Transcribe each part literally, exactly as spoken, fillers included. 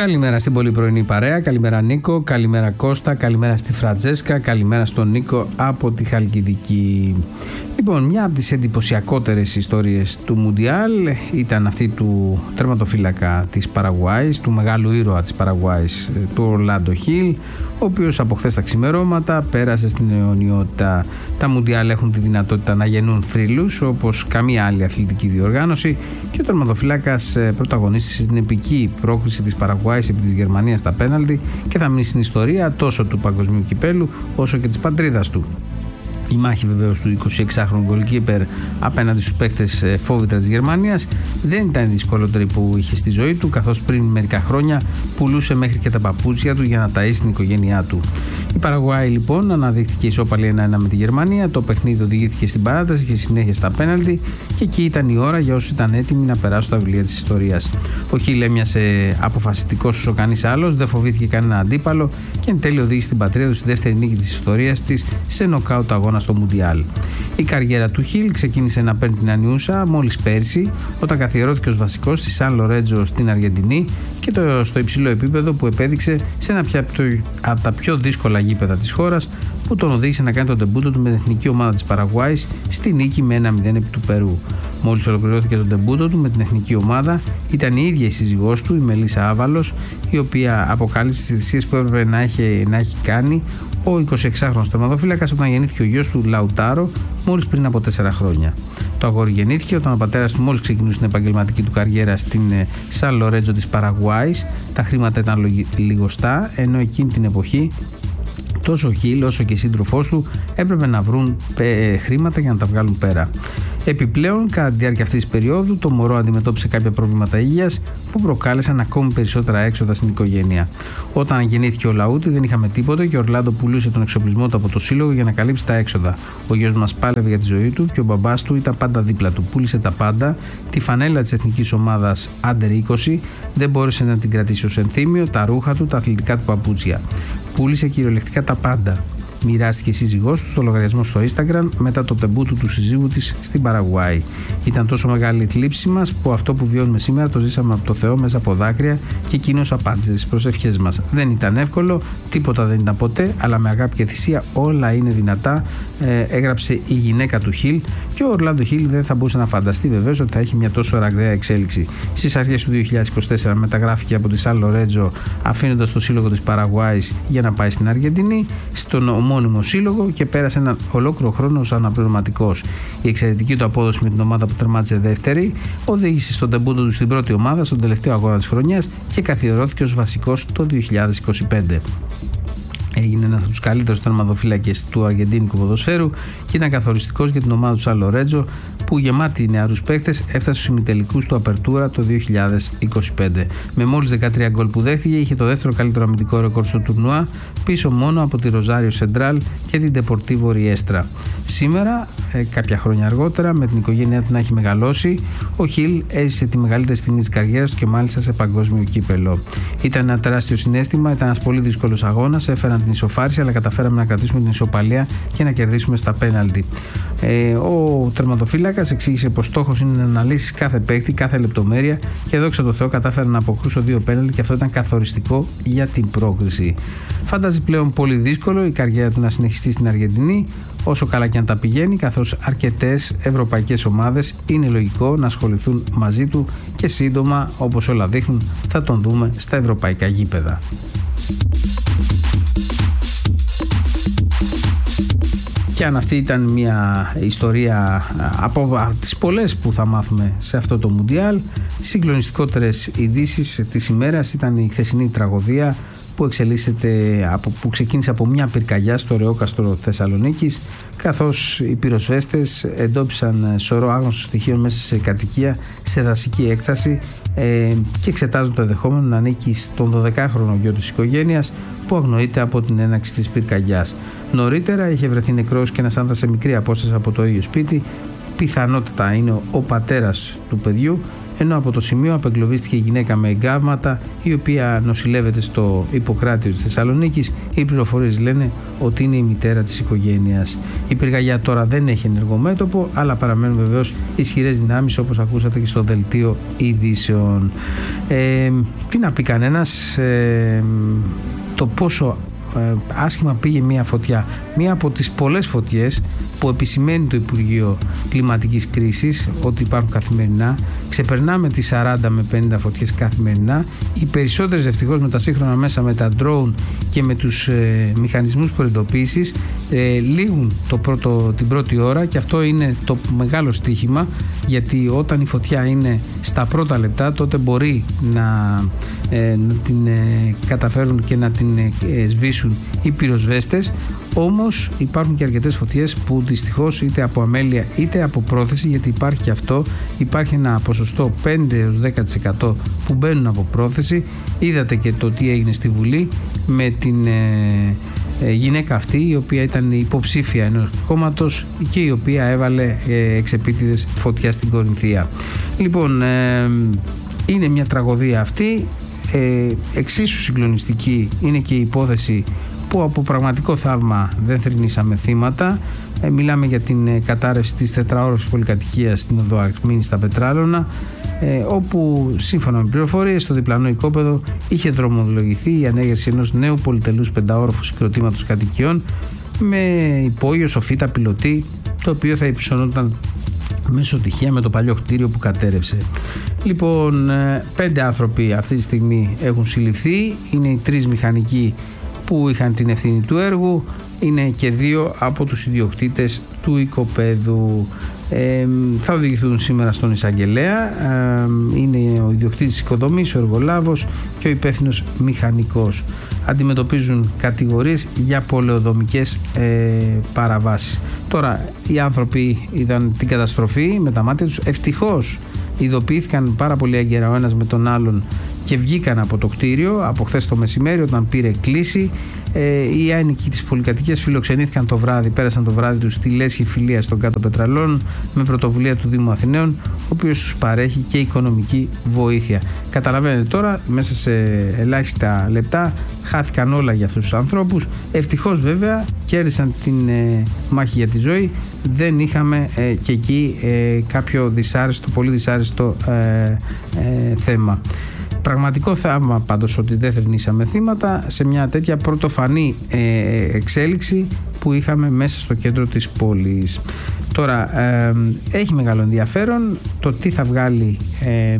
Καλημέρα στην πολύ πρωινή παρέα, καλημέρα Νίκο, καλημέρα Κώστα, καλημέρα στη Φραντζέσκα, καλημέρα στον Νίκο από τη Χαλκιδική. Λοιπόν, μια από τις εντυπωσιακότερες ιστορίες του Μουντιάλ ήταν αυτή του τερματοφύλακα της Παραγουάης, του μεγάλου ήρωα της Παραγουάης, του Ορλάντο Χιλ, ο οποίος από χθες τα ξημερώματα πέρασε στην αιωνιότητα. Τα Μουντιάλ έχουν τη δυνατότητα να γεννούν θρύλους όπως καμία άλλη αθλητική διοργάνωση και ο τερματοφύλακας πρωταγωνίστησε στην επική πρόκριση της Παραγουάης επί της Γερμανίας στα πέναλτι και θα μείνει στην ιστορία τόσο του παγκοσμίου κυπέλου όσο και της πατρίδας του. Η μάχη βεβαίως του εικοσιεξάχρονου goalkeeper απέναντι στους παίκτες φόβητρα της Γερμανίας δεν ήταν η δυσκολότερη που είχε στη ζωή του, καθώς πριν μερικά χρόνια πουλούσε μέχρι και τα παπούτσια του για να ταΐσει την οικογένειά του. Η Παραγουάη λοιπόν αναδείχθηκε ισόπαλη ένα ένα με τη Γερμανία, το παιχνίδι οδηγήθηκε στην παράταση και συνέχεια στα πέναλτι και εκεί ήταν η ώρα για όσους ήταν έτοιμοι να περάσουν τα βιβλία της ιστορίας. Ο Χιλ έμοιασε αποφασιστικός όσο κανείς άλλος, δεν φοβήθηκε κανένα αντίπαλο και εν τέλει οδήγησε την πατρίδα του στη δεύτερη νίκη της ιστορίας της σε νοκάουτ αγώνα στο Μουντιάλ. Η καριέρα του Χιλ ξεκίνησε να παίρνει την ανιούσα μόλις πέρσι, όταν καθιερώθηκε ως βασικός στη Σαν Λορέτζο στην Αργεντινή και το, στο υψηλό επίπεδο που επέδειξε σε ένα από τα πιο δύσκολα γήπεδα της χώρας, που τον οδήγησε να κάνει τον τεμπούτο του με την εθνική ομάδα της Παραγουάης στη νίκη με ένα μηδέν επί του Περού. Μόλις ολοκληρώθηκε τον τεμπούτο του με την εθνική ομάδα, ήταν η ίδια η σύζυγός του, η Μελίσσα Άβαλος, η οποία αποκάλυψε τις θυσίες που έπρεπε να έχει, να έχει κάνει ο εικοσιεξάχρονος τερματοφύλακας όταν γεννήθηκε ο γιος του Λαουτάρο μόλις πριν από τέσσερα χρόνια. Το αγόρι γεννήθηκε όταν ο πατέρας του μόλις ξεκινούσε την επαγγελματική του καριέρα στην Σαν Λορέτζο της Παραγουάης. Τα χρήματα ήταν λιγοστά, ενώ εκείνη την εποχή τόσο ο Χιλ όσο και οι σύντροφός του έπρεπε να βρουν ε, χρήματα για να τα βγάλουν πέρα. Επιπλέον, κατά τη διάρκεια αυτής της περίοδου, το μωρό αντιμετώπισε κάποια προβλήματα υγείας που προκάλεσαν ακόμη περισσότερα έξοδα στην οικογένεια. Όταν γεννήθηκε ο Λαούτη, δεν είχαμε τίποτα και ο Ορλάντο πουλούσε τον εξοπλισμό του από το σύλλογο για να καλύψει τα έξοδα. Ο γιος μας πάλευε για τη ζωή του και ο μπαμπάς του ήταν πάντα δίπλα του. Πούλησε τα πάντα, τη φανέλα της εθνικής ομάδας Άντερ είκοσι, δεν μπόρεσε να την κρατήσει ως ενθύμιο, τα ρούχα του, τα αθλητικά του παπούτσια. Πούλησε κυριολεκτικά τα πάντα. Μοιράστηκε η σύζυγός του στο λογαριασμό στο Instagram μετά το τεμπούτου του συζύγου της στην Παραγουάη. Ήταν τόσο μεγάλη η θλίψη μας που αυτό που βιώνουμε σήμερα το ζήσαμε από το Θεό μέσα από δάκρυα και εκείνος απάντησε στις προσευχές μας. Δεν ήταν εύκολο, τίποτα δεν ήταν ποτέ, αλλά με αγάπη και θυσία όλα είναι δυνατά, ε, έγραψε η γυναίκα του Χιλ και ο Ορλάντο Χιλ δεν θα μπορούσε να φανταστεί βεβαίως ότι θα έχει μια τόσο ραγδαία εξέλιξη. Στις αρχές του δύο χιλιάδες είκοσι τέσσερα μεταγράφηκε από τη Σαν Λορέτζο αφήνοντας το σύλλογο της Παραγουάης για να πάει στην Αργεντινή, στον ομώνυμο σύλλογο και πέρασε έναν ολόκληρο χρόνο ως αναπληρωματικός. Η εξαιρετική του απόδοση με την ομάδα που τερμάτισε δεύτερη οδήγησε στον τεμπούτο του στην πρώτη ομάδα στον τελευταίο αγώνα της χρονιάς και καθιερώθηκε ως βασικός το δύο χιλιάδες είκοσι πέντε. Έγινε ένας από τους καλύτερους τερματοφύλακες του αργεντίνικου ποδοσφαίρου και ήταν καθοριστικός για την ομάδα του Σαν Λορέτζο που γεμάτη νεαρούς παίκτες έφτασε στους ημιτελικούς του Απερτούρα το δύο χιλιάδες είκοσι πέντε. Με μόλις δεκατρία γκολ που δέχτηκε, είχε το δεύτερο καλύτερο αμυντικό ρεκόρ στο τουρνουά, πίσω μόνο από τη Ροζάριο Σεντράλ και την Ντεπορτίβο Ριέστρα. Σήμερα, ε, κάποια χρόνια αργότερα, με την οικογένειά του να έχει μεγαλώσει, ο Χιλ έζησε τη μεγαλύτερη στιγμή της καριέρας του και μάλιστα σε παγκόσμιο κύπελο. Ήταν ένα τεράστιο συναίσθημα, ήταν ένας πολύ δύσκολος αγώνας, έφεραν την ισοφάριση, αλλά καταφέραμε να κρατήσουμε την ισοπαλία και να κερδίσουμε στα πέναλτι. Ε, ο τερματοφύλακας εξήγησε πως στόχος είναι να αναλύσει κάθε παίκτη, κάθε λεπτομέρεια και δόξα τω Θεώ κατάφερε να αποκρούσω δύο πέναλτι και αυτό ήταν καθοριστικό για την πρόκριση. Φάνταζε πλέον πολύ δύσκολο η καριέρα του να συνεχιστεί στην Αργεντινή, όσο καλά και αν τα πηγαίνει, καθώς αρκετές ευρωπαϊκές ομάδες είναι λογικό να ασχοληθούν μαζί του και σύντομα, όπως όλα δείχνουν, θα τον δούμε στα ευρωπαϊκά γήπεδα. Και αν αυτή ήταν μια ιστορία από τις πολλές που θα μάθουμε σε αυτό το Μουντιάλ, οι συγκλονιστικότερες ειδήσεις της ημέρας ήταν η χθεσινή τραγωδία που, από, που ξεκίνησε από μια πυρκαγιά στο Ρεόκαστρο Θεσσαλονίκης, καθώς οι πυροσβέστες εντόπισαν σωρό άγνωστων στοιχείων μέσα σε κατοικία σε δασική έκταση ε, και εξετάζουν το ενδεχόμενο να ανήκει στον δωδεκάχρονο γιο της οικογένειας που αγνοείται από την έναρξη της πυρκαγιάς. Νωρίτερα είχε βρεθεί νεκρός και ένας άνδρας σε μικρή απόσταση από το ίδιο σπίτι. Πιθανότητα είναι ο πατέρας του παιδιού, ενώ από το σημείο απεγκλωβίστηκε η γυναίκα με εγκάβματα, η οποία νοσηλεύεται στο Ιπποκράτιο της Θεσσαλονίκης. Οι πληροφορίες λένε ότι είναι η μητέρα της οικογένειας. Η πυρκαγιά τώρα δεν έχει ενεργό μέτωπο, αλλά παραμένουν βεβαίως ισχυρές δυνάμεις, όπως ακούσατε και στο δελτίο ειδήσεων. Ε, τι να πει κανένας, ε, το πόσο άσχημα πήγε μια φωτιά, μια από τις πολλές φωτιές που επισημαίνει το Υπουργείο Κλιματικής Κρίσης ότι υπάρχουν καθημερινά. Ξεπερνάμε τις σαράντα με πενήντα φωτιές καθημερινά. Οι περισσότερες ευτυχώς με τα σύγχρονα μέσα, με τα drone και με τους ε, μηχανισμούς προειδοποίησης ε, λήγουν το πρώτο, την πρώτη ώρα, και αυτό είναι το μεγάλο στοίχημα, γιατί όταν η φωτιά είναι στα πρώτα λεπτά, τότε μπορεί να, ε, να την ε, καταφέρουν και να την ε, σβήσουν οι πυροσβέστες. Όμως υπάρχουν και αρκετές φωτιές που δυστυχώς είτε από αμέλεια είτε από πρόθεση, γιατί υπάρχει και αυτό, υπάρχει ένα ποσοστό πέντε έως δέκα τοις εκατό που μπαίνουν από πρόθεση. Είδατε και το τι έγινε στη Βουλή με την ε, ε, γυναίκα αυτή, η οποία ήταν υποψήφια ενός κόμματος και η οποία έβαλε ε, εξεπίτηδες φωτιά στην Κορινθία. Λοιπόν, ε, είναι μια τραγωδία αυτή. Ε, εξίσου συγκλονιστική είναι και η υπόθεση που από πραγματικό θαύμα δεν θρηνήσαμε θύματα. Ε, μιλάμε για την ε, κατάρρευση της τετραόροφης πολυκατοικίας στην οδό Αρχμήνη στα Πετράλωνα, ε, όπου σύμφωνα με πληροφορίες στο διπλανό οικόπεδο είχε δρομολογηθεί η ανέγερση ενός νέου πολυτελούς πενταόροφου συγκροτήματος κατοικιών με υπόγειο σοφίτα πιλωτή, το οποίο θα υψωνόταν μέσω τυχαία με το παλιό κτίριο που κατέρευσε. Λοιπόν, πέντε άνθρωποι αυτή τη στιγμή έχουν συλληφθεί. Είναι οι τρεις μηχανικοί που είχαν την ευθύνη του έργου, είναι και δύο από τους ιδιοκτήτες του οικοπαίδου. Ε, θα οδηγηθούν σήμερα στον εισαγγελέα. Ε, είναι ο ιδιοκτήτης της οικοδομής, ο εργολάβος και ο υπεύθυνος μηχανικός. Αντιμετωπίζουν κατηγορίες για πολεοδομικές ε, παραβάσεις. Τώρα οι άνθρωποι είδαν την καταστροφή με τα μάτια τους. Ευτυχώς ειδοποιήθηκαν πάρα πολύ έγκαιρα ο ένας με τον άλλον και βγήκαν από το κτίριο από χθες το μεσημέρι, όταν πήρε κλίση. Ε, οι άνοικοι της πολυκατοικίας φιλοξενήθηκαν το βράδυ, πέρασαν το βράδυ τους στη Λέσχη Φιλία στον Κάτω Πετραλών με πρωτοβουλία του Δήμου Αθηναίων, ο οποίος τους παρέχει και οικονομική βοήθεια. Καταλαβαίνετε τώρα, μέσα σε ελάχιστα λεπτά χάθηκαν όλα για αυτούς τους ανθρώπους. Ευτυχώς βέβαια κέρδισαν την ε, μάχη για τη ζωή. Δεν είχαμε ε, και εκεί ε, κάποιο δυσάρεστο, πολύ δυσάρεστο ε, ε, θέμα. Πραγματικό θαύμα πάντως ότι δεν θρηνήσαμε θύματα σε μια τέτοια πρωτοφανή ε, εξέλιξη που είχαμε μέσα στο κέντρο της πόλης. Τώρα ε, έχει μεγάλο ενδιαφέρον το τι θα βγάλει ε,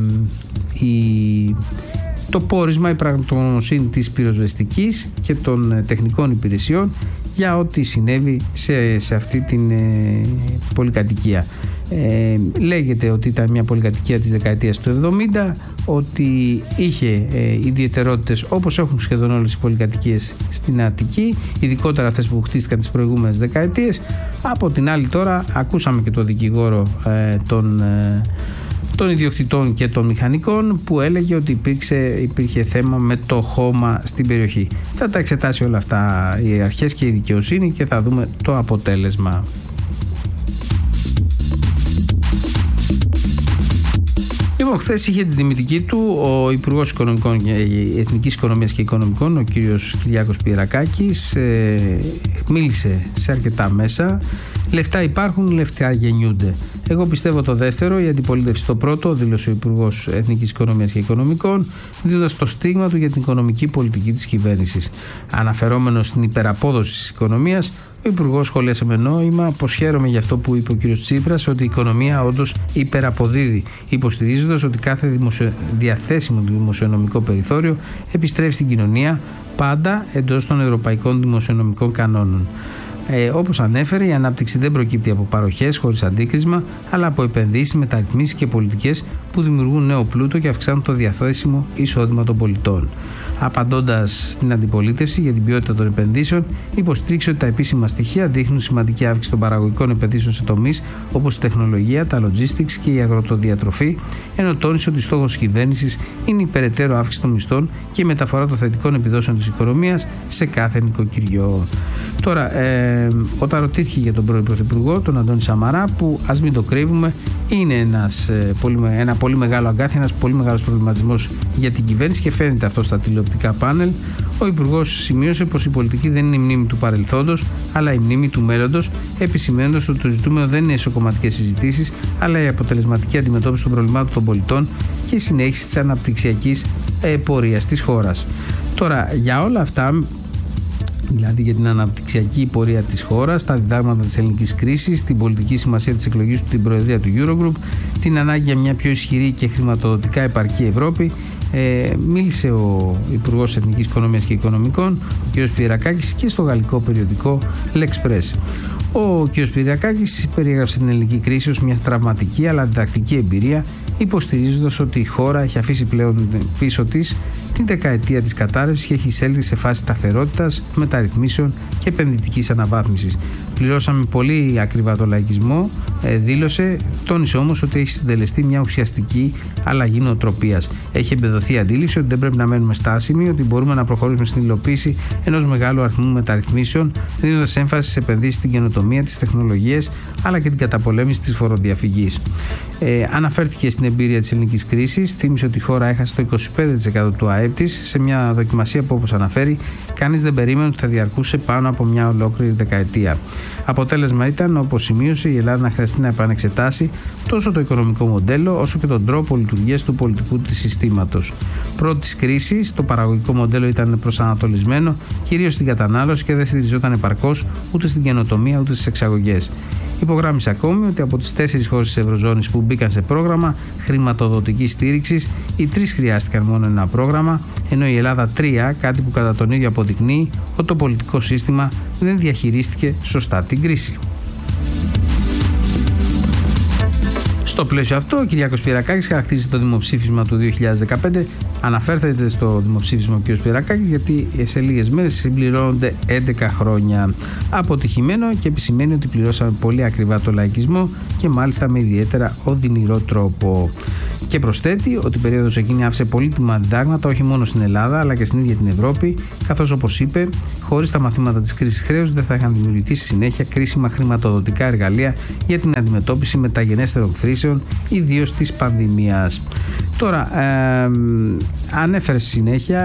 η, το πόρισμα, η πραγματογνωμοσύνη της πυροσβεστικής και των τεχνικών υπηρεσιών για ό,τι συνέβη σε, σε αυτή την ε, πολυκατοικία. Ε, λέγεται ότι ήταν μια πολυκατοικία της δεκαετίας του εβδομήντα, ότι είχε ε, ιδιαιτερότητες όπως έχουν σχεδόν όλες οι πολυκατοικίες στην Αττική, ειδικότερα αυτές που χτίστηκαν τις προηγούμενες δεκαετίες. Από την άλλη τώρα ακούσαμε και τον δικηγόρο ε, των, ε, των ιδιοκτητών και των μηχανικών που έλεγε ότι υπήρξε, υπήρχε θέμα με το χώμα στην περιοχή. Θα τα εξετάσει όλα αυτά οι αρχές και η δικαιοσύνη και θα δούμε το αποτέλεσμα. Λοιπόν, χθες είχε την τιμητική του ο Υπουργός Οικονομικών, Εθνικής Οικονομίας και Οικονομικών, ο κύριος Κυριάκος Πιερακάκης. Ε, μίλησε σε αρκετά μέσα. Λεφτά υπάρχουν, λεφτά γεννιούνται. Εγώ πιστεύω το δεύτερο, η αντιπολίτευση το πρώτο, δήλωσε ο Υπουργός Εθνικής Οικονομίας και Οικονομικών, δίνοντας το στίγμα του για την οικονομική πολιτική της κυβέρνησης. Αναφερόμενος στην υπεραπόδοση της οικονομίας, ο Υπουργός σχολίασε με νόημα πως χαίρομαι για αυτό που είπε ο κ. Τσίπρας, ότι η οικονομία όντως υπεραποδίδει, υποστηρίζοντας ότι κάθε δημοσιο... διαθέσιμο δημοσιονομικό περιθώριο επιστρέφει στην κοινωνία, πάντα εντός των ευρωπαϊκών δημοσιονομικών κανόνων. Ε, όπως ανέφερε, η ανάπτυξη δεν προκύπτει από παροχές χωρίς αντίκρισμα, αλλά από επενδύσεις, μεταρρυθμίσεις και πολιτικές που δημιουργούν νέο πλούτο και αυξάνουν το διαθέσιμο εισόδημα των πολιτών. Απαντώντας στην αντιπολίτευση για την ποιότητα των επενδύσεων, υποστήριξε ότι τα επίσημα στοιχεία δείχνουν σημαντική αύξηση των παραγωγικών επενδύσεων σε τομείς όπως η τεχνολογία, τα logistics και η αγροτοδιατροφή, ενώ τόνισε ότι στόχος της κυβέρνησης είναι η περαιτέρω αύξηση των μισθών και η μεταφορά των θετικών επιδόσεων της οικονομίας σε κάθε νοικοκυριό. Τώρα, ε, όταν ρωτήθηκε για τον πρώην Πρωθυπουργό, τον Αντώνη Σαμαρά, που ας μην το κρύβουμε, είναι ένας, ε, πολύ, ένα πολύ μεγάλο αγκάθι, ένας πολύ μεγάλος προβληματισμός για την κυβέρνηση και φαίνεται αυτό στα τηλεοπτικά πάνελ, ο Υπουργός σημείωσε πως η πολιτική δεν είναι η μνήμη του παρελθόντος, αλλά η μνήμη του μέλλοντος, επισημαίνοντας ότι το ζητούμενο δεν είναι εσωκομματικές συζητήσεις, αλλά η αποτελεσματική αντιμετώπιση των προβλημάτων των πολιτών και η συνέχιση της αναπτυξιακής ε, πορείας της χώρας. Τώρα, για όλα αυτά, δηλαδή για την αναπτυξιακή πορεία της χώρας, τα διδάγματα της ελληνικής κρίσης, την πολιτική σημασία της εκλογής του, την προεδρία του Eurogroup, την ανάγκη για μια πιο ισχυρή και χρηματοδοτικά επαρκή Ευρώπη, ε, μίλησε ο Υπουργός Εθνικής Οικονομίας και Οικονομικών, ο κ. Σπυρακάκης, και στο γαλλικό περιοδικό L'Express. Ο κ. Σπυρακάκης περιέγραψε την ελληνική κρίση ως μια τραυματική αλλά διδακτική εμπειρία, υποστηρίζοντας ότι η χώρα έχει αφήσει πλέον πίσω της την δεκαετία της κατάρρευσης και έχει εισέλθει σε φάση σταθερότητας, μεταρρυθμίσεων και επενδυτικής αναβάθμισης. Πληρώσαμε πολύ ακριβά το λαϊκισμό, ε, δήλωσε, τόνισε όμως ότι έχει συντελεστεί μια ουσιαστική αλλαγή νοοτροπίας. Έχει εμπεδοθεί η αντίληψη ότι δεν πρέπει να μένουμε στάσιμοι, ότι μπορούμε να προχωρήσουμε στην υλοποίηση ενός μεγάλου αριθμού μεταρρυθμίσεων, δίνοντας έμφαση σε επενδύσεις στην καινοτομία, τις τεχνολογίες αλλά και την καταπολέμηση της φοροδιαφυγής. Ε, αναφέρθηκε στην εμπειρία της ελληνικής κρίσης, θύμισε ότι η χώρα έχασε το είκοσι πέντε τοις εκατό του ΑΕΠ της σε μια δοκιμασία που, όπως αναφέρει, κανείς δεν περίμενε ότι θα διαρκούσε πάνω από μια ολόκληρη δεκαετία. Αποτέλεσμα ήταν, όπως σημείωσε, η Ελλάδα να χρειαστεί να επανεξετάσει τόσο το οικονομικό μοντέλο όσο και τον τρόπο λειτουργίας του πολιτικού της συστήματος. Πρώτη της κρίσης, το παραγωγικό μοντέλο ήταν προσανατολισμένο κυρίως στην κατανάλωση και δεν στηριζόταν επαρκώς ούτε στην καινοτομία ούτε στις εξαγωγές. Υπογράμμισε ακόμη ότι από τις τέσσερις χώρες της Ευρωζώνης που μπήκαν σε πρόγραμμα χρηματοδοτικής στήριξης, οι τρεις χρειάστηκαν μόνο ένα πρόγραμμα, ενώ η Ελλάδα τρία, κάτι που κατά τον ίδιο αποδεικνύει ότι το πολιτικό σύστημα δεν διαχειρίστηκε σωστά την κρίση. Στο πλαίσιο αυτό, ο Κυριάκος Σπυρακάκης χαρακτήρισε το δημοψήφισμα του δύο χιλιάδες δεκαπέντε. Αναφέρεται στο δημοψήφισμα ο κ. Σπυρακάκης γιατί σε λίγες μέρες συμπληρώνονται έντεκα χρόνια. Αποτυχημένο, και επισημαίνει ότι πληρώσαμε πολύ ακριβά το λαϊκισμό και μάλιστα με ιδιαίτερα οδυνηρό τρόπο. Και προσθέτει ότι η περίοδος εκείνη άφησε πολύτιμα διδάγματα όχι μόνο στην Ελλάδα αλλά και στην ίδια την Ευρώπη, καθώς, όπως είπε, χωρίς τα μαθήματα της κρίσης χρέους δεν θα είχαν δημιουργηθεί στη συνέχεια κρίσιμα χρηματοδοτικά εργαλεία για την αντιμετώπιση μεταγενέστερων κρίσεων, ιδίως της πανδημίας. Τώρα, ε, ανέφερε στη συνέχεια